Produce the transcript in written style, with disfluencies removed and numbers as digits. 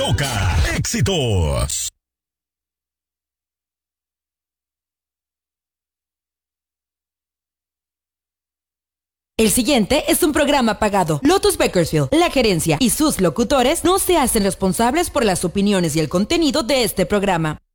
toca éxitos. El siguiente es un programa pagado. Lotus Bakersfield, la gerencia y sus locutores no se hacen responsables por las opiniones y el contenido de este programa.